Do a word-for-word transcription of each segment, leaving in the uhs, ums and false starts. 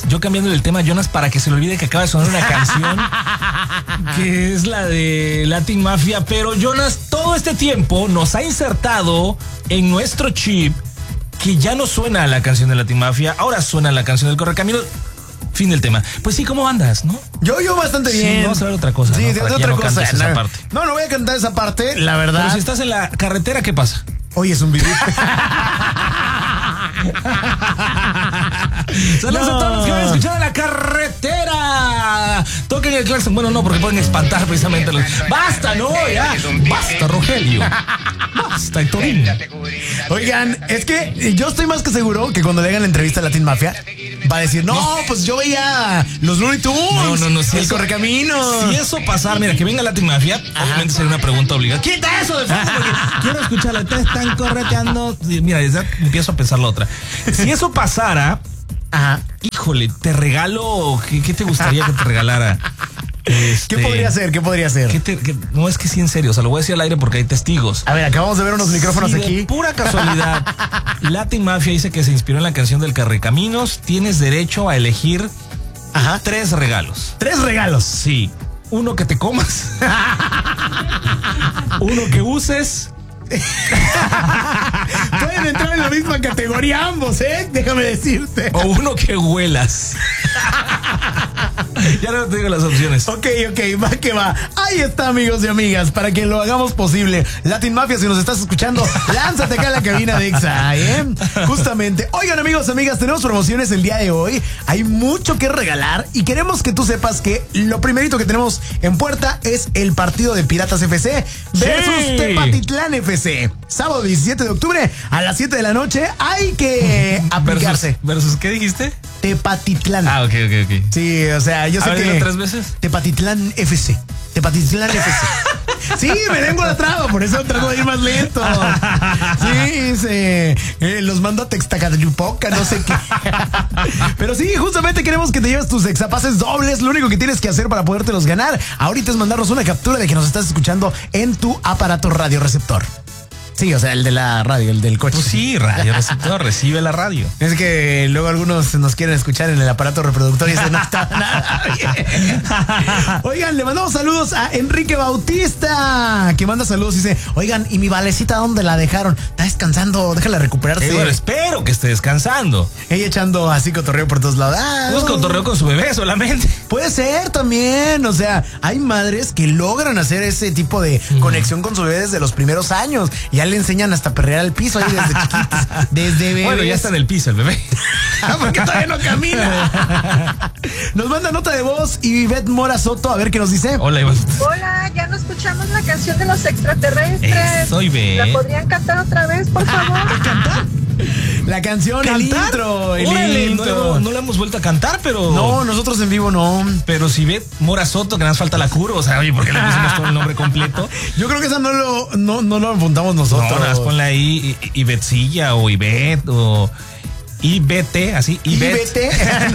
yo cambiando el tema, Jonas, para que se le olvide que acaba de sonar una canción que es la de Latin Mafia. Pero Jonas, todo este tiempo nos ha insertado en nuestro chip que ya no suena la canción de Latin Mafia, ahora suena la canción del Correcaminos. Fin del tema. Pues sí, ¿cómo andas, no? Yo, yo bastante bien. Sí, vamos a ver otra cosa. Sí, ¿no? de Para otra no cosa. Esa No, parte. no, no voy a cantar esa parte, la verdad. Pero si estás en la carretera, ¿qué pasa? Hoy es un video. Saludos no. a todos los que van a escuchar en la carretera. Toquen el claxon. Bueno, no, porque pueden espantar precisamente los... Basta, no, ya. Basta, Rogelio. Basta, Hectorín. Oigan, es que yo estoy más que seguro que cuando le hagan la entrevista a Latin Mafia va a decir, no, no. pues yo veía los Looney Tunes. No, no, no. Si el eso, Correcaminos. Si eso pasara, mira, que venga Latin Mafia, Ajá. obviamente sería una pregunta obligada. ¡Quita eso de fondo! Porque quiero escucharla. Te están correteando. Mira, ya empiezo a pensar la otra. Si eso pasara, Ajá. híjole, te regalo. ¿Qué, qué te gustaría que te regalara? Este, ¿Qué podría ser? ¿Qué podría ser? ¿qué te, qué, no, es que sí, en serio. O sea, lo voy a decir al aire porque hay testigos. A ver, acabamos de ver unos micrófonos si aquí. De pura casualidad, Latin Mafia dice que se inspiró en la canción del Correcaminos. Tienes derecho a elegir Ajá. tres regalos. ¿Tres regalos? Sí. Uno que te comas. Uno que uses. Pueden entrar en la misma categoría ambos, ¿eh? Déjame decirte. O uno que huelas. Ya no te digo las opciones. Ok, ok, va que va. Ahí está, amigos y amigas, para que lo hagamos posible. Latin Mafia, si nos estás escuchando, lánzate acá a la cabina de Exa, ¿eh? Justamente. Oigan, amigos, amigas, tenemos promociones el día de hoy. Hay mucho que regalar y queremos que tú sepas que lo primerito que tenemos en puerta es el partido de Piratas F C versus sí. Tepatitlán F C. Sábado diecisiete de octubre a las siete de la noche. Hay que aplicarse. ¿Versus, versus qué dijiste? Tepatitlán. Ah, ok, ok, ok. Sí, o sea, yo sé ¿Ha que... tres veces? Tepatitlán F C. Tepatitlán F C. Sí, me vengo la traba, por eso trato de ir más lento. Sí, se, eh, los mando a Textacatlupoca, no sé qué. Pero sí, justamente queremos que te lleves tus exapases dobles. Lo único que tienes que hacer para podértelos ganar ahorita es mandarnos una captura de que nos estás escuchando en tu aparato radioreceptor. Sí, o sea, el de la radio, el del coche. Pues sí, radio receptor, recibe la radio. Es que luego algunos nos quieren escuchar en el aparato reproductor y eso no está nada bien. Oigan, le mandamos saludos a Enrique Bautista, que manda saludos y dice, oigan, ¿y mi valecita dónde la dejaron? Está descansando, déjala recuperarse. Eh, bueno, espero que esté descansando. Ella echando así cotorreo por todos lados. Ah, pues no. cotorreo con su bebé solamente. Puede ser también, o sea, hay madres que logran hacer ese tipo de mm. conexión con su bebé desde los primeros años. Ya le enseñan hasta perrear al piso ahí desde chiquitos, desde bebés. Bueno, ya está en el piso el bebé. Porque todavía no camina. Nos manda nota de voz y Ivette Mora Soto, a ver qué nos dice. Hola, Ivette. Hola, ya no escuchamos la canción de los extraterrestres. Eso, Ivette. ¿La podrían cantar otra vez, por favor? ¿Cantar? La canción, ¿Cantar? el intro, el Órale, intro. No, no la hemos vuelto a cantar, pero... No, nosotros en vivo no. Pero si Ivette Mora Soto, que nos falta la curva, o sea, oye, ¿por qué le pusimos todo el nombre completo? Yo creo que esa no lo, no, no lo apuntamos nosotros. No, nada más ponle ahí Ivetcilla o Ivette o... I B T, así, Ivette. I B T.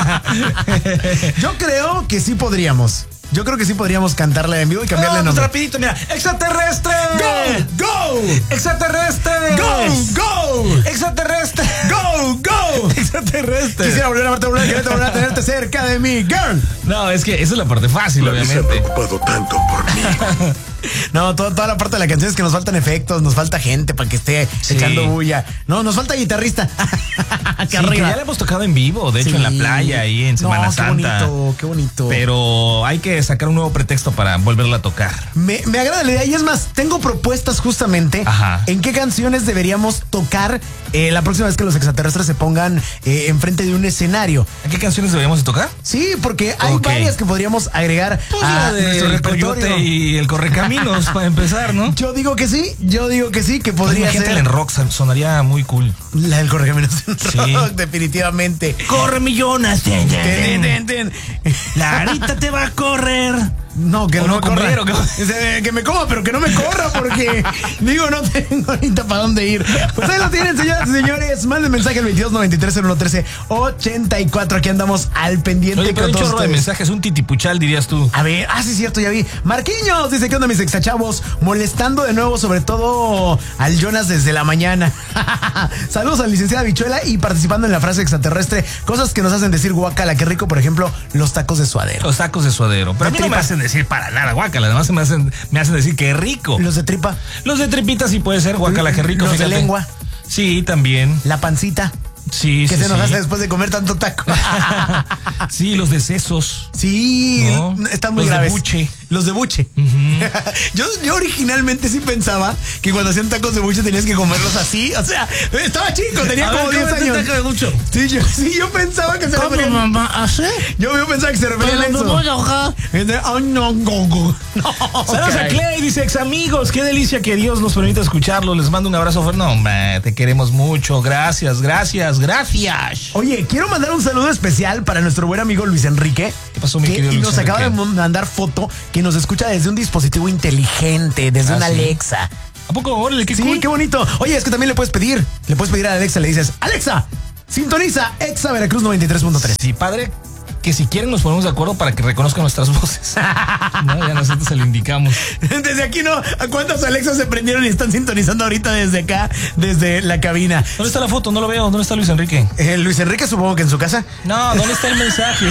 No. Yo creo que sí podríamos. Yo creo que sí podríamos cantarla en vivo y cambiarle oh, nombre. Pues rapidito, mira. ¡Extraterrestre! ¡Go! ¡Go! ¡Extraterrestre! ¡Go! ¡Go! ¡Extraterrestre! ¡Go! ¡Go! ¡Extraterrestre! Quisiera volver a verte, volver a quererte, volver a tenerte cerca de mí, girl. No, es que esa es la parte fácil, Nadie obviamente. se ha preocupado tanto por mí. No, toda, toda la parte de la canción es que nos faltan efectos, nos falta gente para que esté sí. echando bulla. No, nos falta guitarrista. Sí, que ya le hemos tocado en vivo, de sí. hecho en la playa ahí en Semana no, Santa. Qué bonito, qué bonito. Pero hay que sacar un nuevo pretexto para volverla a tocar. Me, me agrada la idea y es más, tengo propuestas justamente Ajá. en qué canciones deberíamos tocar eh, la próxima vez que los extraterrestres se pongan eh, enfrente de un escenario. ¿En qué canciones deberíamos de tocar? Sí, porque hay okay. varias que podríamos agregar pues a la de nuestro el repertorio. Coyote y el Correcaminos para empezar, ¿no? Yo digo que sí, yo digo que sí, que podría ser. ser. En rock sonaría muy cool. La del Correcaminos en sí. rock, definitivamente. Corre millones. Ten, ten, ten, ten. La arita te va a correr. No, que ¿O no, no me comer, corra. o qué? Dice, que me coma, pero que no me corra porque, digo, no tengo ahorita para dónde ir. Pues ahí lo tienen, señoras y señores. Manden mensaje al veintidós noventa y tres cero uno trece ochenta y cuatro. Aquí andamos al pendiente. Oye, pero con un todos chorro de ustedes. mensajes, un titipuchal, dirías tú. A ver, ah, sí, es cierto, ya vi. Marquiños dice: ¿qué onda, mis exachavos? Molestando de nuevo, sobre todo al Jonas desde la mañana. Saludos a la licenciada Bichuela y participando en la frase extraterrestre. Cosas que nos hacen decir guacala, qué rico, por ejemplo, los tacos de suadero. Los tacos de suadero. Pero De a mí no me tripa. hacen decir para nada guácala, además me hacen, me hacen decir que rico. Los de tripa, Los de tripita sí puede ser guácala, que rico. Los de fíjate. lengua. Sí, también. la pancita. Sí, ¿Qué sí, se nos sí. hace después de comer tanto taco? Sí, los de sesos. Sí, No, están muy los de graves. buche. Los de buche. yo, yo originalmente sí pensaba que cuando hacían tacos de buche tenías que comerlos así. O sea, estaba chico, tenía A como ver, diez cómete un años. taco de buche. Sí, yo, sí, yo pensaba que se referían. mamá hace? Yo, yo pensaba que se referían a eso. Este, Ay, no, go, go. No, Saludos a caray. Clay, dice ex amigos, qué delicia que Dios nos permita escucharlo. Les mando un abrazo fuerte. No, hombre, te queremos mucho. Gracias, gracias, gracias. Oye, quiero mandar un saludo especial para nuestro buen amigo Luis Enrique. ¿Qué pasó, mi que- querido Y Luis nos acaba de Enrique? mandar foto que nos escucha desde un dispositivo inteligente, desde Ah, una ¿sí? Alexa. ¿A poco? Órale, qué Sí, cool. qué bonito. Oye, es que también le puedes pedir. Le puedes pedir a Alexa, le dices: Alexa, sintoniza Exa Veracruz noventa y tres punto tres. Sí, padre, que si quieren nos ponemos de acuerdo para que reconozcan nuestras voces. No, ya nosotros se lo indicamos. Desde aquí no. ¿A cuántas Alexas se prendieron y están sintonizando ahorita desde acá, desde la cabina? ¿Dónde está la foto? No lo veo. ¿Dónde está Luis Enrique? Eh, Luis Enrique, supongo que en su casa. No, ¿dónde está el mensaje?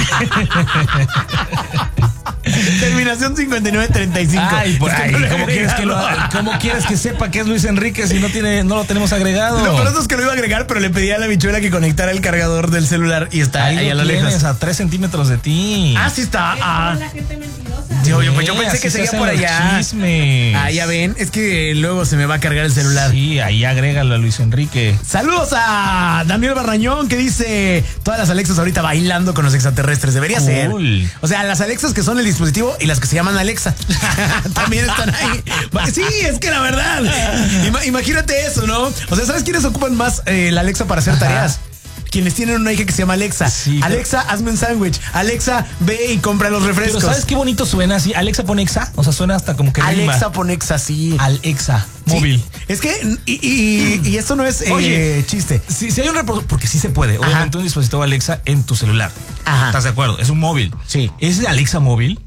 Terminación cincuenta y nueve treinta y cinco. Ay, por Es que ahí. no le he ¿Cómo quieres, que lo, agregado. ¿Cómo quieres que sepa que es Luis Enrique si no tiene, no lo tenemos agregado? Lo peor es que lo iba a agregar, pero le pedí a la bichuela que conectara el cargador del celular y está ahí, Ahí a lo lo tienes, lejos. a tres centímetros de ti. Ah, sí está. Ah. La gente mentirosa. Yo, yo, yo Sí, pensé así que se seguía hacen por los allá. chismes. Ah, ya ven, es que luego se me va a cargar el celular. Sí, ahí agrégalo a Luis Enrique. Saludos a Daniel Barrañón que dice: todas las Alexas ahorita bailando con los extraterrestres. Debería Cool. ser. O sea, las Alexas que son el dispositivo y las que se llaman Alexa. También están ahí. Sí, es que la verdad. Ima- imagínate eso, ¿no? O sea, ¿sabes quiénes ocupan más eh, la Alexa para hacer Ajá. tareas? Quienes tienen una hija que se llama Alexa. Sí, pero- Alexa, hazme un sándwich. Alexa, ve y compra los refrescos. Pero ¿sabes qué bonito suena así? Alexa pone exa. O sea, suena hasta como que rima. Alexa, pon Exa, sí. Alexa, Sí. móvil. Es que, y, y, y esto no es eh, Oye. chiste. Si, si hay un reproductor, porque sí se puede, obviamente un dispositivo Alexa en tu celular. Ajá. ¿Estás de acuerdo? Es un móvil. Sí. ¿Es de Alexa móvil?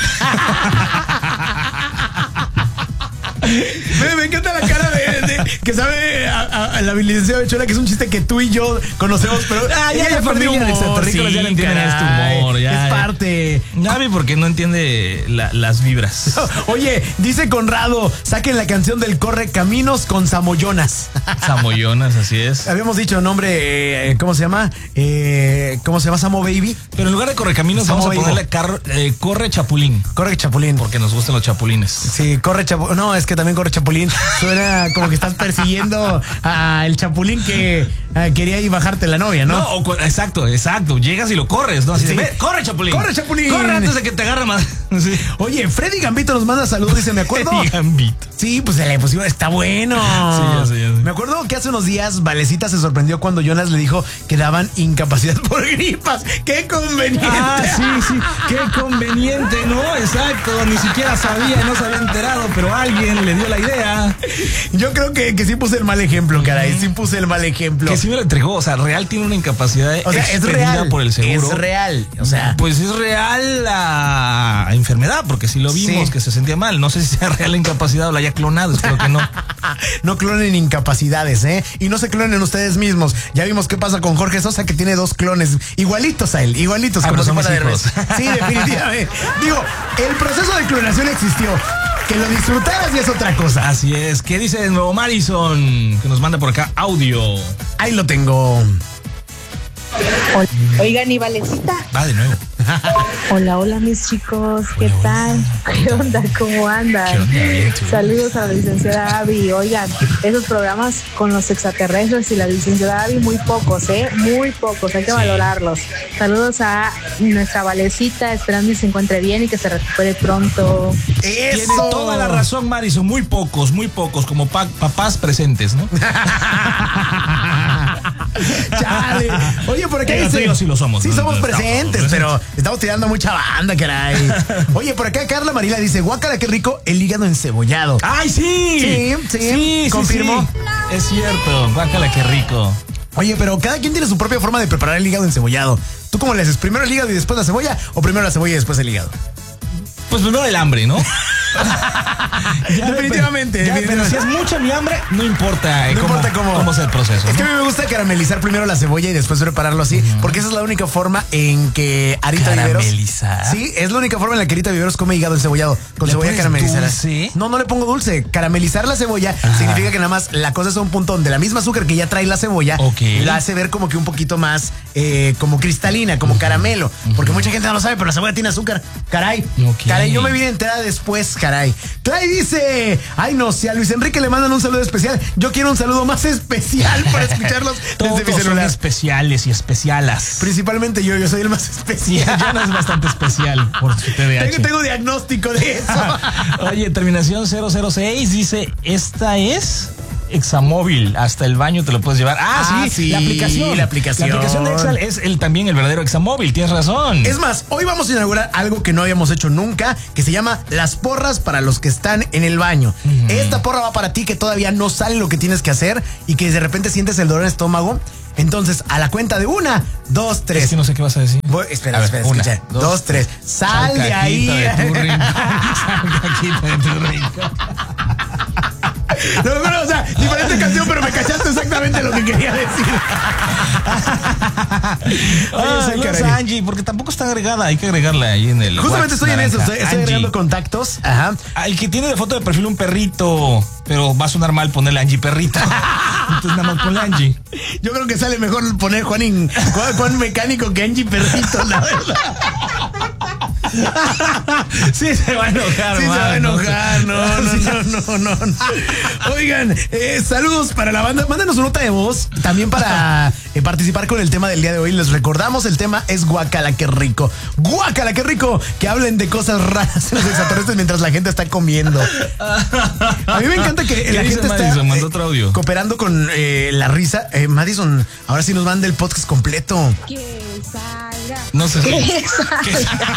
Me, me encanta la cara de, de- que sabe a, a- a la licenciada Bechola que es un chiste que tú y yo conocemos, pero Ah, ya ella la perdió familia de humor, extraterrícolas ya le entienden caray, este humor, ya, es ya. parte. Gaby, porque no entiende la- las vibras. Oye, dice Conrado, saquen la canción del Corre Caminos con Samoyonas. Samoyonas, así es. Habíamos dicho nombre, eh, ¿cómo se llama? Eh, ¿Cómo se llama? Samo Baby. Pero en lugar de correcaminos, Samo vamos a Baby. ponerle carro- eh, corre chapulín. Corre Chapulín. Porque nos gustan los chapulines. Sí, corre Chapulín. No, es que también corre Chapulín. Suena como que estás persiguiendo al Chapulín que ah, quería ir bajarte la novia, ¿no? No, o cu- exacto, exacto. Llegas y lo corres, ¿no? Así de, Sí. "Ve, corre, chapulín. Corre, Chapulín. Corre antes de que te agarre más. Sí. Oye, Freddy Gambito nos manda saludos, dice, me acuerdo. Freddy Gambito. Sí, pues le pusimos, está bueno. Sí, ya sé, ya sé. Me acuerdo que hace unos días Valecita se sorprendió cuando Jonas le dijo que daban incapacidad por gripas. ¡Qué conveniente! Ah, sí, sí. Qué conveniente, ¿no? Exacto. Ni siquiera sabía, no se había enterado, pero alguien le dio la idea. Yo creo que, que sí puse el mal ejemplo, caray. Sí puse el mal ejemplo. Que sí me lo entregó. O sea, real tiene una incapacidad O sea, es expedida real. por el seguro. Es real. O sea, Pues es real la enfermedad, porque sí lo vimos, Sí. que se sentía mal. No sé si sea real la incapacidad o la haya clonado, espero que no. no clonen incapacidades, ¿eh? Y no se clonen ustedes mismos. Ya vimos qué pasa con Jorge Sosa, que tiene dos clones igualitos a él, igualitos Ah, como pero si son fuera de mis res. hijos. Sí, definitivamente. Digo, el proceso de clonación existió. Que lo disfrutaras y es otra cosa. Así es. ¿Qué dice de nuevo Madison? Que nos manda por acá audio. Ahí lo tengo. Oigan, y Valecita. Va de nuevo. Hola, hola, mis chicos. ¿Qué tal? ¿Qué onda? ¿Cómo andan? ¿Qué onda? Bien, tú. Saludos a la licenciada Abby. Oigan, esos programas con los extraterrestres y la licenciada Abby, muy pocos, ¿eh? Muy pocos. Hay que Sí. valorarlos. Saludos a nuestra Valecita, esperando que se encuentre bien y que se recupere pronto. Eso. Tiene toda la razón, Madison. Muy pocos, muy pocos, como pa- papás presentes, ¿no? Chale. Oye, por acá Eh, dice. tú y yo sí lo somos. Sí ¿no? somos Estamos presentes, presentes. pero estamos tirando mucha banda, caray. Oye, por acá Carla Marila dice, guácala, qué rico el hígado encebollado. ¡Ay, sí! Sí, sí, confirmo. sí. Es cierto, guácala, qué rico. Oye, pero cada quien tiene su propia forma de preparar el hígado encebollado. ¿Tú cómo le haces? ¿Primero el hígado y después la cebolla? ¿O primero la cebolla y después el hígado? Pues primero el hambre, ¿no? Ya, Definitivamente, ya, definitivamente. pero si es mucha mi hambre, no importa, eh, No cómo, importa cómo. cómo sea el proceso. Es ¿no? que a mí me gusta caramelizar primero la cebolla y después prepararlo así, uh-huh. porque esa es la única forma en que Arita Viveros. ¿Caramelizar? Sí, es la única forma en la que Arita Viveros come hígado encebollado con ¿Le cebolla pones caramelizada. dulce? No, no le pongo dulce. Caramelizar la cebolla Ajá. significa que nada más la cosa es a un punto donde la misma azúcar que ya trae la cebolla okay. la hace ver como que un poquito más eh, como cristalina, como uh-huh. caramelo. Uh-huh. Porque mucha gente no lo sabe, pero la cebolla tiene azúcar. Caray. Okay. Caray, yo me vine a enterar después, caray. Clay dice, ay no, si a Luis Enrique le mandan un saludo especial, yo quiero un saludo más especial para escucharlos Todos desde mi son celular. especiales y especialas. Principalmente yo, yo soy el más especial. Ya no es bastante especial por su T D A H. Tengo, tengo diagnóstico de eso. Oye, terminación cero cero seis dice, esta es Examóvil, hasta el baño te lo puedes llevar. Ah, Ah, sí, sí, la aplicación. la aplicación. La aplicación de Exal es el, también el verdadero Examóvil, tienes razón. Es más, hoy vamos a inaugurar algo que no habíamos hecho nunca, que se llama las porras para los que están en el baño. Uh-huh. Esta porra va para ti que todavía no sale lo que tienes que hacer y que de repente sientes el dolor en el estómago. Entonces, a la cuenta de una, dos, tres. Es que no sé qué vas a decir. Voy, espera, a espera, ver, una, escucha. dos, Dos, tres. Sal de ahí. De tu rincón. Salcaquita de tu rincón. No, no, o sea, diferente canción, pero me cachaste exactamente lo que quería decir. Oye, Ay, saludos caray. a Angie, porque tampoco está agregada, hay que agregarla ahí en el Justamente estoy en eso, estoy, estoy Angie. agregando contactos. Ajá. Al que tiene de foto de perfil un perrito, pero va a sonar mal ponerle Angie perrito. Entonces nada más ponle Angie. Yo creo que sale mejor poner Juanín, Juan, Juan Mecánico que Angie Perrito, la verdad. Sí, se va a enojar, Sí, man, se va a enojar, no, no, Sí. no, no, no, no. Oigan, eh, saludos para la banda. Mándanos una nota de voz también para eh, participar con el tema del día de hoy. Les recordamos, el tema es guácala, qué rico. Guácala, qué rico. Que hablen de cosas raras en los extraterrestres mientras la gente está comiendo. A mí me encanta que ¿Qué la dice gente Madison? está Mandó otro audio. cooperando con eh, la risa. Eh, Madison, ahora sí nos manda el podcast completo. Que salga. No sé si. Que salga.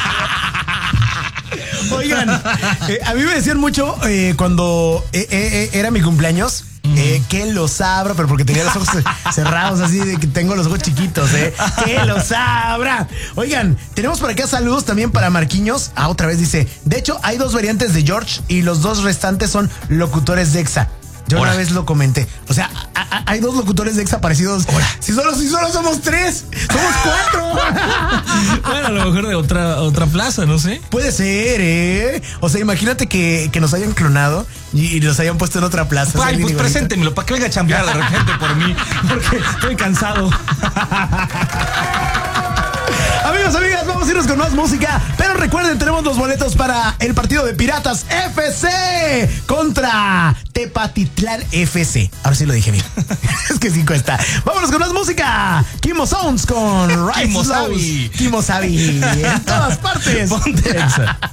Oigan, eh, a mí me decían mucho eh, cuando eh, eh, era mi cumpleaños. Eh, que los abra, pero porque tenía los ojos cerrados, así de que tengo los ojos chiquitos, eh. Que los abra. Oigan, tenemos por acá saludos también para Marquiños. Ah, otra vez dice: de hecho, hay dos variantes de George y los dos restantes son locutores de Exa. Yo Ahora. una vez lo comenté. O sea, a, a, hay dos locutores de Exa parecidos. Ahora. Si solo, si solo somos tres, somos cuatro. Bueno, a lo mejor de otra, otra plaza, no sé. Puede ser, ¿eh? O sea, imagínate que, que nos hayan clonado y, y los hayan puesto en otra plaza. Ay, pues igualito. preséntemelo para que venga a chambear de repente por mí, porque estoy cansado. Amigos, amigas, vamos a irnos con más música. Pero recuerden, tenemos los boletos para el partido de Piratas F C contra Tepatitlán F C. Ahora sí lo dije bien. Es que sí cuesta. Vámonos con más música. Kimo Sounds con Rise Kimo Slows. Sabi. Kimo Sabi. En todas partes. Ponte Exa.